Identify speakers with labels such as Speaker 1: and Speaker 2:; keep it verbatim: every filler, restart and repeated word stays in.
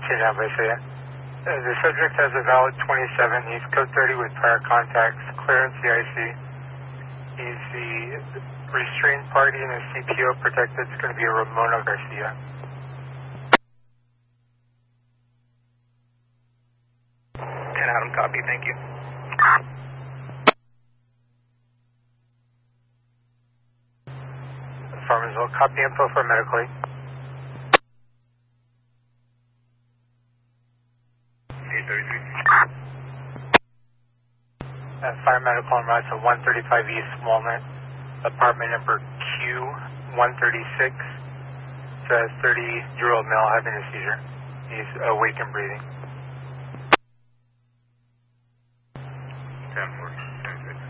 Speaker 1: Kidnap, I say it. Uh, the subject has a valid twenty-seven. He's code thirty with prior contacts, clearance C I C. He's the restrained party and the C P O protected. It's going to be a Ramona Garcia.
Speaker 2: ten Adam, copy, thank you.
Speaker 1: Farmersville, copy info for medically.
Speaker 2: eight thirty-three.
Speaker 1: Uh, fire medical en route to one thirty-five East Walnut, apartment number Q one thirty-six. It's a thirty-year-old male having a seizure. He's awake and breathing.